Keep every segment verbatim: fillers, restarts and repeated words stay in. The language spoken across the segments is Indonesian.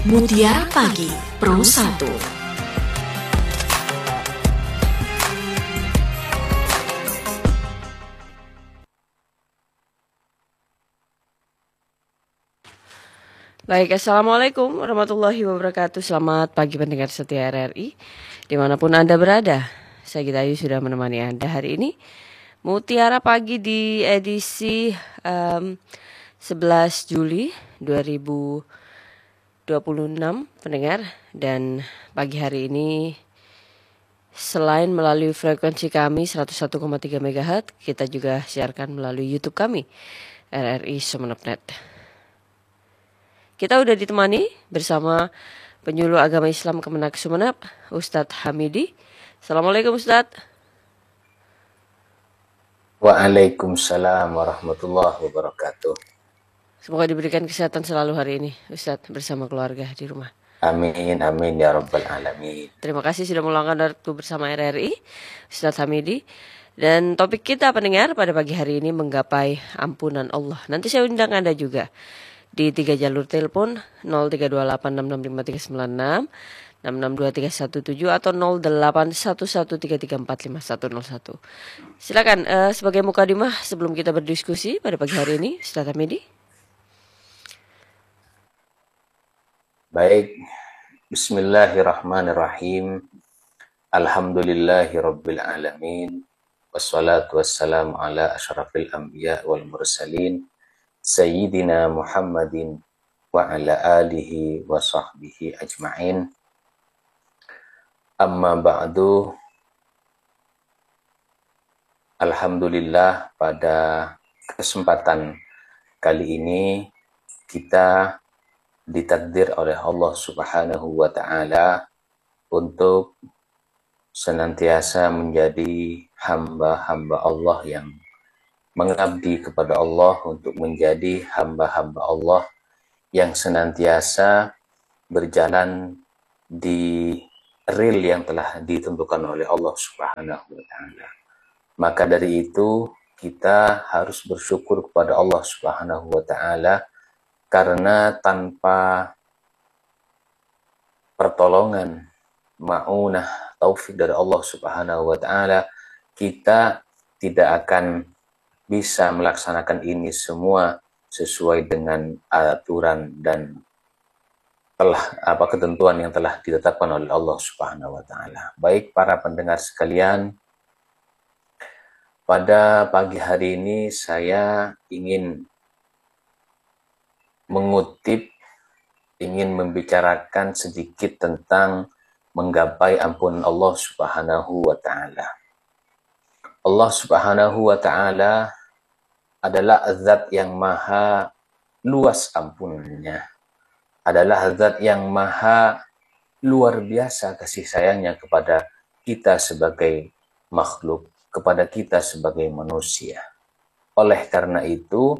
Mutiara Pagi Pro satu. Baik, Assalamualaikum warahmatullahi wabarakatuh. Selamat pagi pendengar setia R R I dimanapun Anda berada. Saya Gita Ayu sudah menemani Anda hari ini. Mutiara Pagi di edisi um, sebelas Juli dua ribu dua puluh enam pendengar. Dan pagi hari ini selain melalui frekuensi kami seratus satu koma tiga megahertz, kita juga siarkan melalui YouTube kami R R I Sumeneb dot net. Kita udah ditemani bersama penyuluh agama Islam Kemenak Sumeneb, Ustadz Hamidi. Assalamualaikum Ustadz. Waalaikumsalam warahmatullahi wabarakatuh. Semoga diberikan kesehatan selalu hari ini Ustadz bersama keluarga di rumah. Amin, amin ya rabbal alamin. Terima kasih sudah meluangkan waktu bersama R R I, Ustadz Hamidi. Dan topik kita pendengar pada pagi hari ini menggapai ampunan Allah. Nanti saya undang Anda juga di tiga jalur telepon nol tiga dua delapan enam enam lima tiga sembilan enam, enam enam dua tiga satu tujuh atau nol delapan satu satu tiga tiga empat lima satu nol satu. Silakan uh, sebagai mukadimah sebelum kita berdiskusi pada pagi hari ini, Ustaz Hamidi. Baik, bismillahirrahmanirrahim. Alhamdulillahirabbil alamin. Wassalatu wassalamu ala asyrafil anbiya wal mursalin. Sayyidina Muhammadin wa ala alihi wa sahbihi ajma'in. Amma ba'du. Alhamdulillah, pada kesempatan kali ini kita ditakdir oleh Allah Subhanahu wa ta'ala untuk senantiasa menjadi hamba-hamba Allah yang mengabdi kepada Allah, untuk menjadi hamba-hamba Allah yang senantiasa berjalan di rel yang telah ditentukan oleh Allah Subhanahu wa ta'ala. Maka dari itu kita harus bersyukur kepada Allah Subhanahu wa ta'ala, karena tanpa pertolongan, ma'unah, taufik dari Allah Subhanahu wa ta'ala, kita tidak akan bisa melaksanakan ini semua sesuai dengan aturan dan telah apa ketentuan yang telah ditetapkan oleh Allah Subhanahu wa ta'ala. Baik para pendengar sekalian, pada pagi hari ini saya ingin mengutip, ingin membicarakan sedikit tentang menggapai ampunan Allah Subhanahu wa ta'ala. Allah Subhanahu wa ta'ala adalah zat yang maha luas ampunannya, adalah zat yang maha luar biasa kasih sayangnya kepada kita sebagai makhluk, kepada kita sebagai manusia. Oleh karena itu,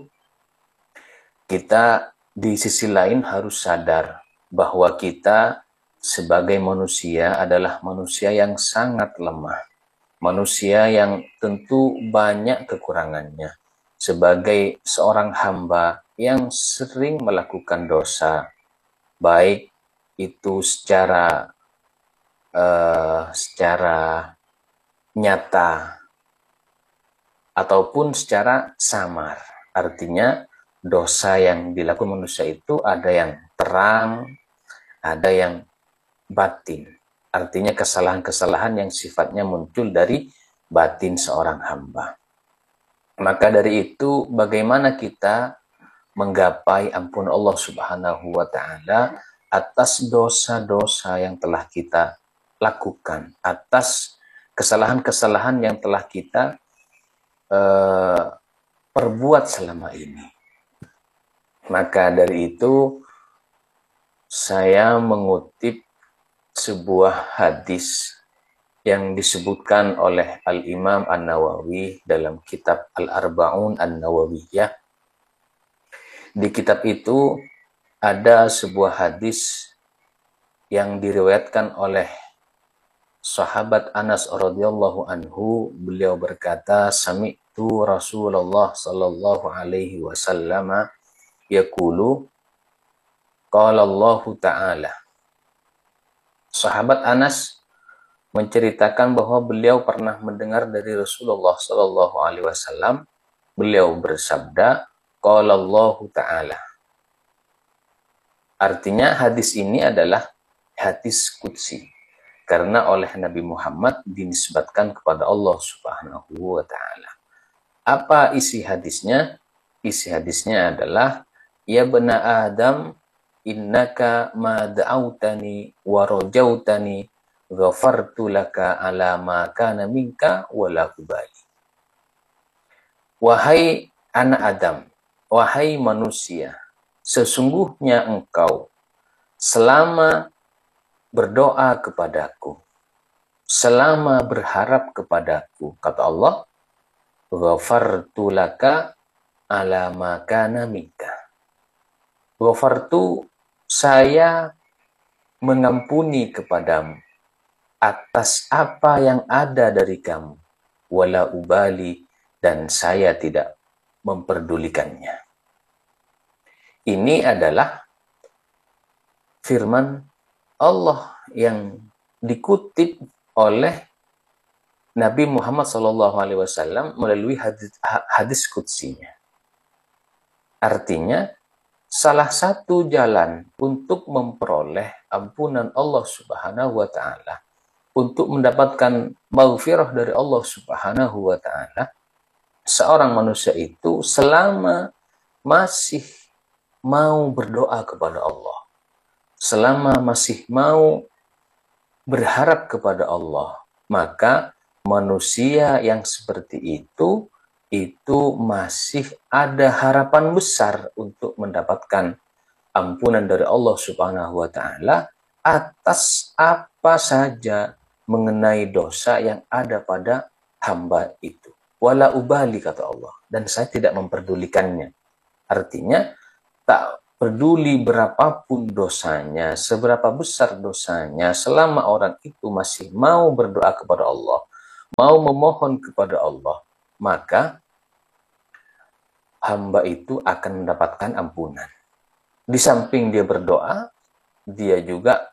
kita di sisi lain harus sadar bahwa kita sebagai manusia adalah manusia yang sangat lemah. Manusia yang tentu banyak kekurangannya. Sebagai seorang hamba yang sering melakukan dosa, baik itu secara uh, secara nyata ataupun secara samar. Artinya dosa yang dilakukan manusia itu ada yang terang, ada yang batin. Artinya kesalahan-kesalahan yang sifatnya muncul dari batin seorang hamba. Maka dari itu, bagaimana kita menggapai ampun Allah Subhanahu wa ta'ala atas dosa-dosa yang telah kita lakukan, atas kesalahan-kesalahan yang telah kita uh, perbuat selama ini. Maka dari itu, saya mengutip sebuah hadis yang disebutkan oleh Al-Imam An-Nawawi dalam kitab Al-Arba'un An-Nawawiyah. Di kitab itu ada sebuah hadis yang diriwayatkan oleh sahabat Anas radhiyallahu anhu. Beliau berkata, sami'tu Rasulullah sallallahu alaihi wasallam yaqulu, Qala Allah Ta'ala. Sahabat Anas menceritakan bahwa beliau pernah mendengar dari Rasulullah Shallallahu Alaihi Wasallam. Beliau bersabda, Qala Allah Ta'ala. Artinya hadis ini adalah hadis qudsi. Karena oleh Nabi Muhammad dinisbatkan kepada Allah Subhanahu wa Ta'ala. Apa isi hadisnya? Isi hadisnya adalah, Ya bena Adam, innaka ma da'autani wa rajautani ghafartu laka ala ma kana minka wa la ubali. Wahai anak Adam, wahai manusia, sesungguhnya engkau selama berdoa kepadaku, selama berharap kepadaku, kata Allah, ghafartu laka ala ma kana minka. Ghafartu, saya mengampuni kepadamu atas apa yang ada dari kamu, wala ubali, dan saya tidak memperdulikannya. Ini adalah firman Allah yang dikutip oleh Nabi Muhammad shallallahu alaihi wasallam melalui hadis, hadis qudsinya. Artinya, salah satu jalan untuk memperoleh ampunan Allah Subhanahu wa Ta'ala, untuk mendapatkan maghfirah dari Allah Subhanahu wa Ta'ala, seorang manusia itu selama masih mau berdoa kepada Allah, selama masih mau berharap kepada Allah, maka manusia yang seperti itu itu masih ada harapan besar untuk mendapatkan ampunan dari Allah Subhanahu wa Ta'ala atas apa saja mengenai dosa yang ada pada hamba itu. Wala ubali, kata Allah, dan saya tidak memperdulikannya. Artinya, tak peduli berapapun dosanya, seberapa besar dosanya, selama orang itu masih mau berdoa kepada Allah, mau memohon kepada Allah, maka hamba itu akan mendapatkan ampunan. Di samping dia berdoa, dia juga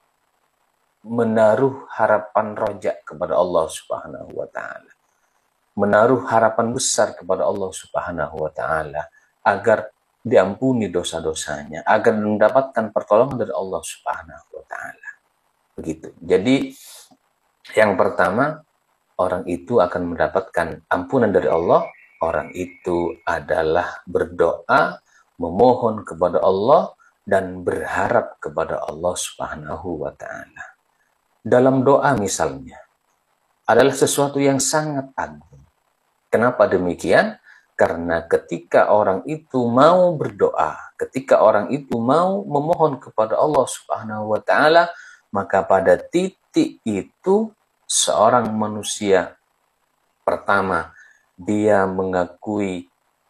menaruh harapan rojak kepada Allah Subhanahu wa Ta'ala. Menaruh harapan besar kepada Allah Subhanahu wa Ta'ala agar diampuni dosa-dosanya, agar mendapatkan pertolongan dari Allah Subhanahu wa Ta'ala. Begitu. Jadi, yang pertama, orang itu akan mendapatkan ampunan dari Allah. Orang itu adalah berdoa, memohon kepada Allah, dan berharap kepada Allah Subhanahu wa Ta'ala. Dalam doa misalnya, adalah sesuatu yang sangat agung. Kenapa demikian? Karena ketika orang itu mau berdoa, ketika orang itu mau memohon kepada Allah Subhanahu wa Ta'ala, maka pada titik itu seorang manusia pertama, dia mengakui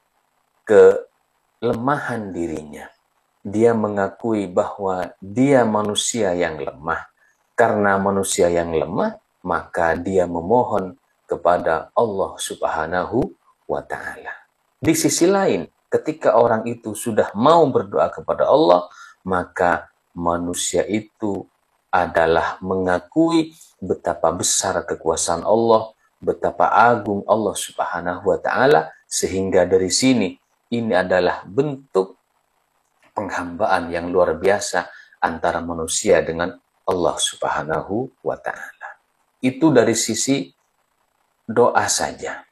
kelemahan dirinya. Dia mengakui bahwa dia manusia yang lemah. Karena manusia yang lemah, maka dia memohon kepada Allah Subhanahu wa Ta'ala. Di sisi lain, ketika orang itu sudah mau berdoa kepada Allah, maka manusia itu adalah mengakui betapa besar kekuasaan Allah, betapa agung Allah Subhanahu wa Ta'ala, sehingga dari sini ini adalah bentuk penghambaan yang luar biasa antara manusia dengan Allah Subhanahu wa Ta'ala. Itu dari sisi doa saja.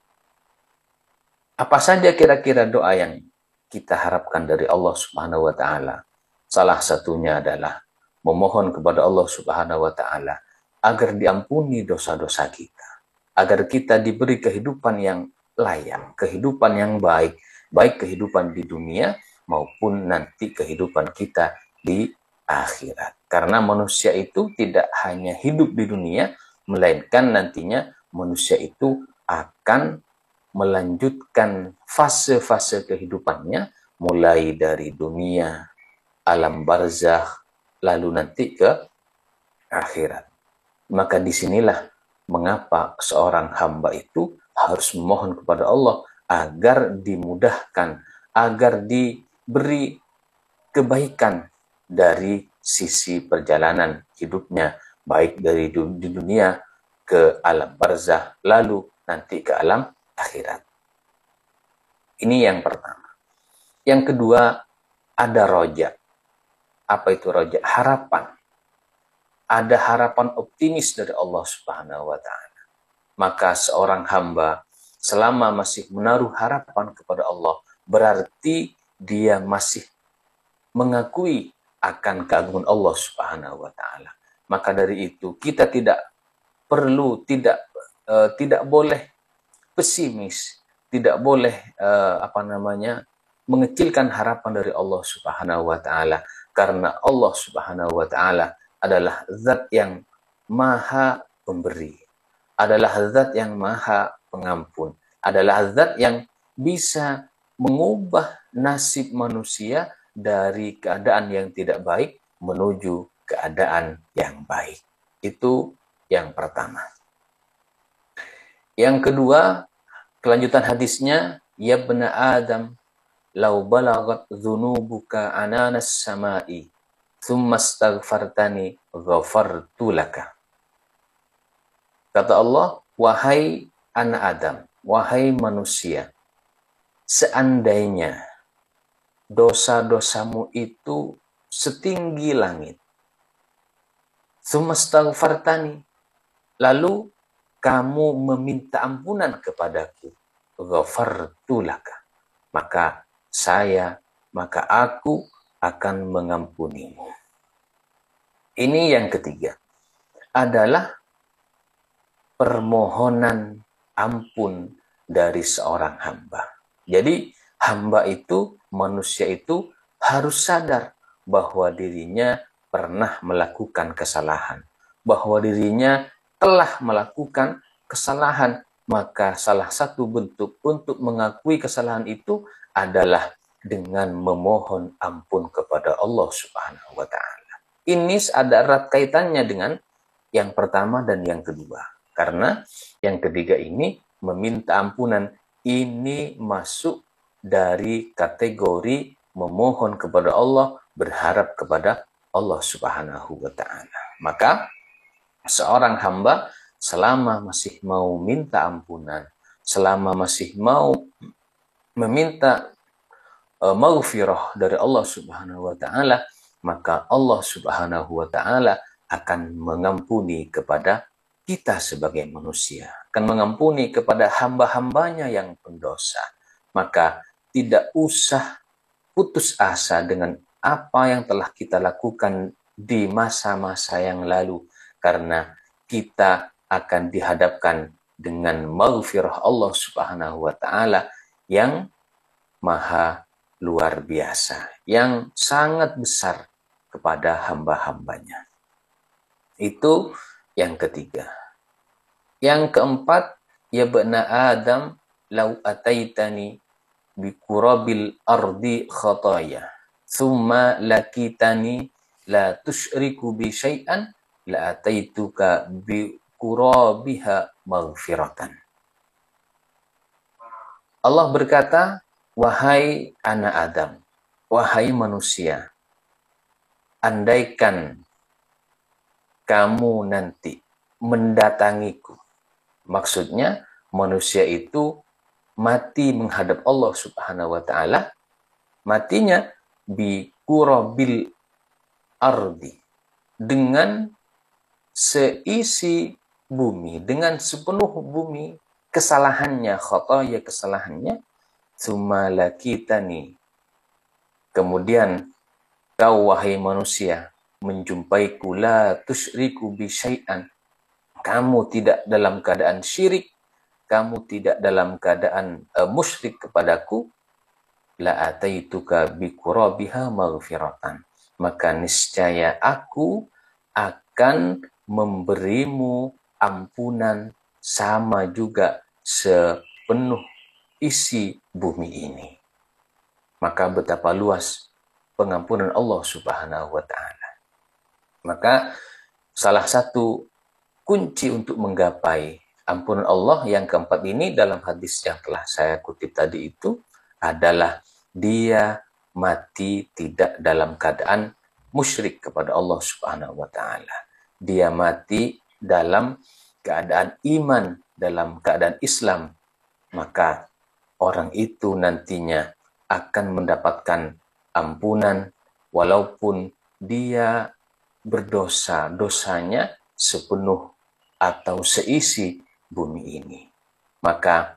Apa saja kira-kira doa yang kita harapkan dari Allah Subhanahu wa Ta'ala? Salah satunya adalah memohon kepada Allah Subhanahu wa Ta'ala agar diampuni dosa-dosa kita, agar kita diberi kehidupan yang layak, kehidupan yang baik, baik kehidupan di dunia maupun nanti kehidupan kita di akhirat. Karena manusia itu tidak hanya hidup di dunia, melainkan nantinya manusia itu akan melanjutkan fase-fase kehidupannya, mulai dari dunia, alam barzakh, lalu nanti ke akhirat. Maka disinilah mengapa seorang hamba itu harus memohon kepada Allah agar dimudahkan, agar diberi kebaikan dari sisi perjalanan hidupnya, baik dari di dunia ke alam barzah, lalu nanti ke alam akhirat. Ini yang pertama. Yang kedua, ada roja. Apa itu roja? Harapan. Ada harapan optimis dari Allah Subhanahu wa Ta'ala. Maka seorang hamba selama masih menaruh harapan kepada Allah, berarti dia masih mengakui akan keagungan Allah Subhanahu wa Ta'ala. Maka dari itu kita tidak perlu, tidak uh, tidak boleh pesimis, tidak boleh uh, apa namanya mengecilkan harapan dari Allah Subhanahu wa Ta'ala, karena Allah Subhanahu wa Ta'ala adalah zat yang maha pemberi, adalah zat yang maha pengampun, adalah zat yang bisa mengubah nasib manusia dari keadaan yang tidak baik menuju keadaan yang baik. Itu yang pertama. Yang kedua, kelanjutan hadisnya, ya bna Adam, lau balagat dzunubuka ananas samai, thumma astaghfartani ghafartu laka. Kata Allah, wahai anak Adam, wahai manusia, seandainya dosa-dosamu itu setinggi langit, thumma astaghfartani, lalu kamu meminta ampunan kepadaku, ghafartu laka, maka saya, maka aku akan mengampunimu. Ini yang ketiga, adalah permohonan ampun dari seorang hamba. Jadi hamba itu, manusia itu harus sadar bahwa dirinya pernah melakukan kesalahan, bahwa dirinya telah melakukan kesalahan. Maka salah satu bentuk untuk mengakui kesalahan itu adalah dengan memohon ampun kepada Allah Subhanahu wa Ta'ala. Ini ada erat kaitannya dengan yang pertama dan yang kedua. Karena yang ketiga ini, meminta ampunan, ini masuk dari kategori memohon kepada Allah, berharap kepada Allah Subhanahu wa Ta'ala. Maka seorang hamba selama masih mau minta ampunan, selama masih mau meminta uh, maghfirah dari Allah Subhanahu wa Ta'ala, maka Allah Subhanahu wa Ta'ala akan mengampuni kepada kita sebagai manusia, akan mengampuni kepada hamba-hambanya yang pendosa. Maka tidak usah putus asa dengan apa yang telah kita lakukan di masa-masa yang lalu, karena kita akan dihadapkan dengan maghfirah Allah Subhanahu wa Ta'ala yang maha luar biasa, yang sangat besar kepada hamba-hambanya. Itu yang ketiga. Yang keempat, ya bna Adam, lau ataitani bi qurabil ardi khataya, thumma lakitani la tusyriku bi syai'an, la ataituka bi qurabiha maghfiratan. Allah berkata, wahai anak Adam, wahai manusia, andaikan kamu nanti mendatangiku. Maksudnya manusia itu mati menghadap Allah Subhanahu wa Ta'ala, matinya bi qurabil ardi, dengan seisi bumi, dengan sepenuh bumi kesalahannya, khataya kesalahannya, tsumma lakitani, kemudian kau wahai manusia menjumpaiku, la tusyriku bi syai'an, kamu tidak dalam keadaan syirik, kamu tidak dalam keadaan uh, musyrik kepadaku, la ataituka bi qurabiha maghfiratan, maka niscaya aku akan memberimu ampunan sama juga sepenuh isi bumi ini. Maka betapa luas pengampunan Allah Subhanahu wa Ta'ala. Maka salah satu kunci untuk menggapai ampunan Allah yang keempat ini dalam hadis yang telah saya kutip tadi itu adalah dia mati tidak dalam keadaan musyrik kepada Allah Subhanahu wa taala. Dia mati dalam keadaan iman, dalam keadaan Islam, maka orang itu nantinya akan mendapatkan ampunan walaupun dia berdosa, dosanya sepenuh atau seisi bumi ini. Maka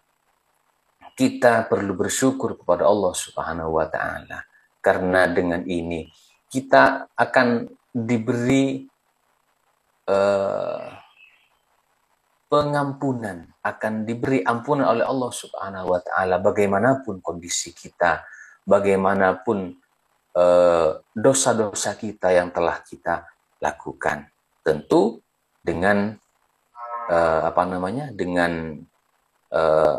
kita perlu bersyukur kepada Allah Subhanahu wa taala, karena dengan ini kita akan diberi uh, pengampunan, akan diberi ampunan oleh Allah Subhanahu wa taala bagaimanapun kondisi kita, bagaimanapun dosa-dosa uh, kita yang telah kita lakukan. Tentu dengan uh, apa namanya? dengan uh,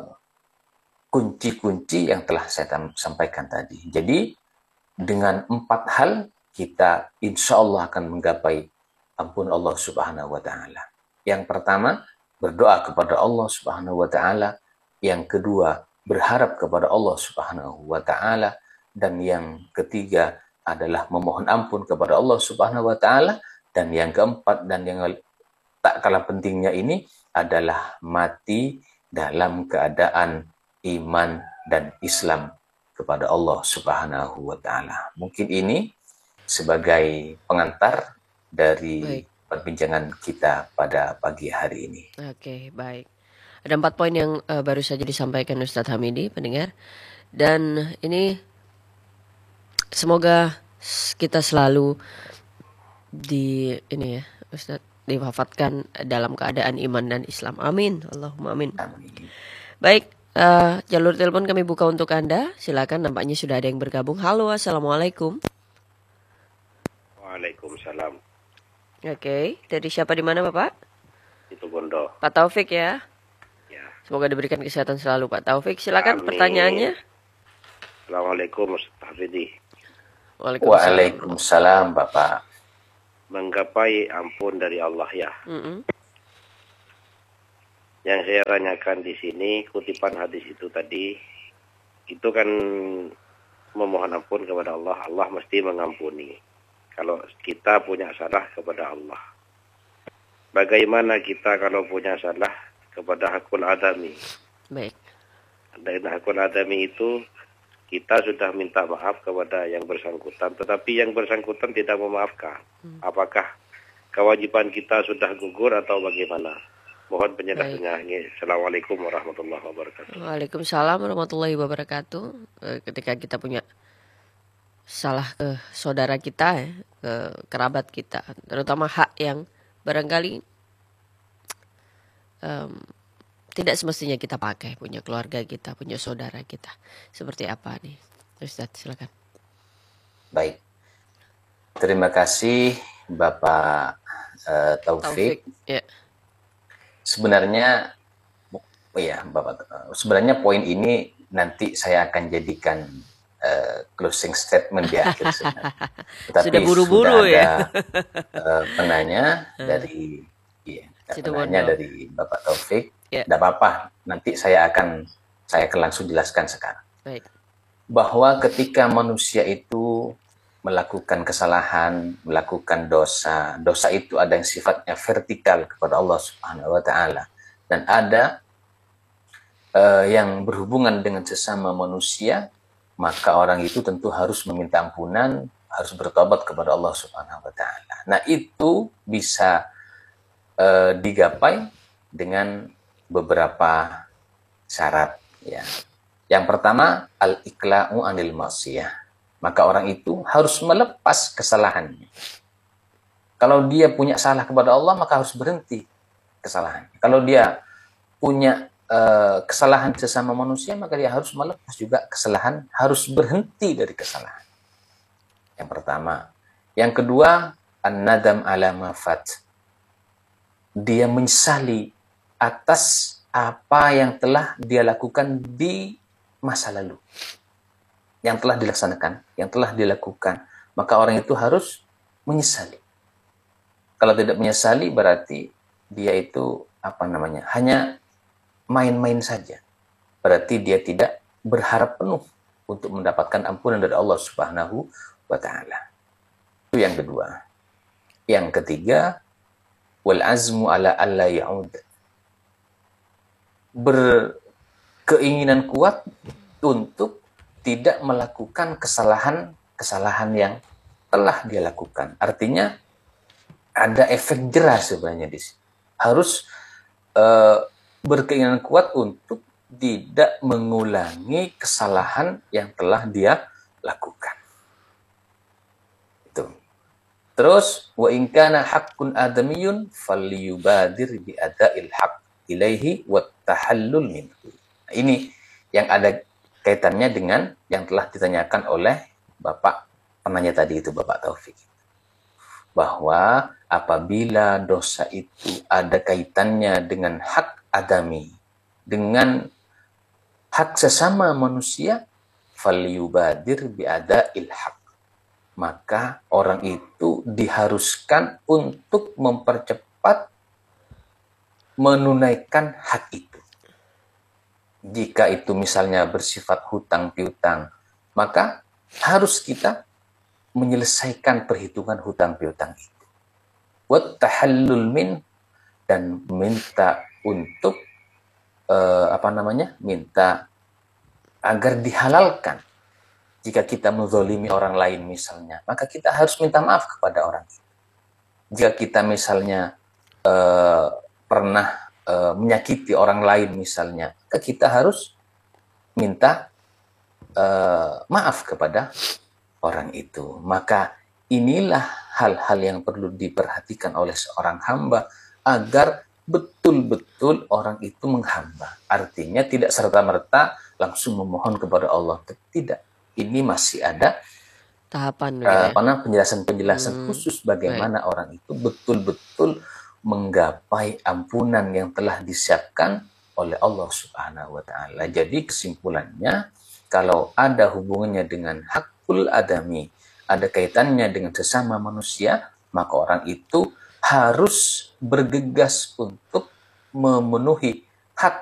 kunci-kunci yang telah saya sampaikan tadi. Jadi dengan empat hal kita insya Allah akan menggapai ampun Allah Subhanahu wa taala. Yang pertama, berdoa kepada Allah Subhanahu wa taala. Yang kedua, berharap kepada Allah Subhanahu wa taala. Dan yang ketiga adalah memohon ampun kepada Allah Subhanahu wa taala. Dan yang keempat dan yang tak kalah pentingnya ini adalah mati dalam keadaan iman dan Islam kepada Allah Subhanahu wa taala. Mungkin ini sebagai pengantar dari baik. Perbincangan kita pada pagi hari ini. Oke, baik. Ada empat poin yang uh, baru saja disampaikan Ustadz Hamidi, pendengar. Dan ini semoga kita selalu di ini ya, Ustadz, diwafatkan dalam keadaan iman dan Islam. Amin. Allahumma amin. Amin. Baik. Uh, jalur telepon kami buka untuk Anda. Silakan, nampaknya sudah ada yang bergabung. Halo, assalamualaikum. Waalaikumsalam. Oke, okay. Dari siapa di mana Bapak? Itu Bondo. Pak Taufik ya. Ya. Semoga diberikan kesehatan selalu Pak Taufik. Silakan. Amin. Pertanyaannya. Assalamualaikum Ustaz Hafidi. Waalaikumsalam. Waalaikumsalam Bapak. Menggapai ampun dari Allah ya. Mm-mm. Yang saya tanyakan di sini, kutipan hadis itu tadi, itu kan memohon ampun kepada Allah, Allah mesti mengampuni. Kalau kita punya salah kepada Allah. Bagaimana kita kalau punya salah kepada hakul adami? Baik. Dan hakul adami itu, kita sudah minta maaf kepada yang bersangkutan, tetapi yang bersangkutan tidak memaafkan. Hmm. Apakah kewajiban kita sudah gugur atau bagaimana? Mohon penjelasannya. Assalamualaikum warahmatullahi wabarakatuh. Waalaikumsalam warahmatullahi wabarakatuh. Ketika kita punya salah ke saudara kita, ya, ke kerabat kita, terutama hak yang barangkali um, tidak semestinya kita pakai, punya keluarga kita, punya saudara kita. Seperti apa nih? Ustadz, silakan. Baik. Terima kasih Bapak uh, Taufik. Taufik. Ya. Sebenarnya, oh ya, Bapak, sebenarnya poin ini nanti saya akan jadikan uh, closing statement di akhir. Tetapi sudah buru-buru sudah ya. Ada, uh, penanya dari, ya, penanya dari Bapak Taufik. Ya. Tidak apa-apa, nanti saya akan saya akan langsung jelaskan sekarang. Baik. Bahwa ketika manusia itu melakukan kesalahan, melakukan dosa. Dosa itu ada yang sifatnya vertikal kepada Allah Subhanahu wa taala dan ada uh, yang berhubungan dengan sesama manusia, maka orang itu tentu harus meminta ampunan, harus bertobat kepada Allah Subhanahu wa taala. Nah, itu bisa uh, digapai dengan beberapa syarat ya. Yang pertama, al-iqla'u anil ma'siyah. Maka orang itu harus melepas kesalahannya. Kalau dia punya salah kepada Allah, maka harus berhenti kesalahan. Kalau dia punya uh, kesalahan sesama manusia, maka dia harus melepas juga kesalahan, harus berhenti dari kesalahan. Yang pertama. Yang kedua, an-nadam ala mafat. Dia menyesali atas apa yang telah dia lakukan di masa lalu. Yang telah dilaksanakan, yang telah dilakukan, maka orang itu harus menyesali. Kalau tidak menyesali berarti dia itu apa namanya? Hanya main-main saja. Berarti dia tidak berharap penuh untuk mendapatkan ampunan dari Allah Subhanahu wa taala. Itu yang kedua. Yang ketiga, wal azmu ala alla ya'ud. Berkeinginan kuat untuk tidak melakukan kesalahan-kesalahan yang telah dia lakukan. Artinya ada efek jerah sebenarnya di sini. Harus uh, berkeinginan kuat untuk tidak mengulangi kesalahan yang telah dia lakukan. Itu. Terus wa in kana haqqun adamiyun falyubadir bi ada'il haqq ilaihi wat tahallul minhu. Nah, ini yang ada kaitannya dengan yang telah ditanyakan oleh Bapak penanya tadi itu, Bapak Taufik. Bahwa apabila dosa itu ada kaitannya dengan hak adami, dengan hak sesama manusia, falyubadir bi ada'il haqq. Maka orang itu diharuskan untuk mempercepat menunaikan hak itu. Jika itu misalnya bersifat hutang piutang, maka harus kita menyelesaikan perhitungan hutang piutang itu. Wat tahallul min, dan minta untuk eh, apa namanya? minta agar dihalalkan. Jika kita menzalimi orang lain misalnya, maka kita harus minta maaf kepada orang itu. Jika kita misalnya uh, pernah uh, menyakiti orang lain misalnya, maka kita harus minta uh, maaf kepada orang itu. Maka inilah hal-hal yang perlu diperhatikan oleh seorang hamba agar betul-betul orang itu menghamba. Artinya tidak serta-merta langsung memohon kepada Allah. Tidak. Ini masih ada tahapan uh, ya? penjelasan-penjelasan hmm, khusus bagaimana baik. Orang itu betul-betul menggapai ampunan yang telah disiapkan oleh Allah Subhanahu wa taala. Jadi kesimpulannya, kalau ada hubungannya dengan hakul adami, ada kaitannya dengan sesama manusia, maka orang itu harus bergegas untuk memenuhi